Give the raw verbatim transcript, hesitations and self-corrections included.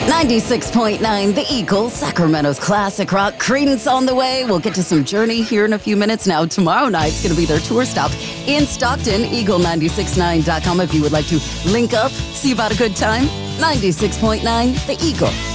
ninety-six point nine The Eagle, Sacramento's classic rock. Creedence on the way. We'll get to some Journey here in a few minutes. Now, tomorrow night's going to be their tour stop in Stockton. eagle nine six nine dot com if you would like to link up, see about a good time. ninety-six point nine The Eagle.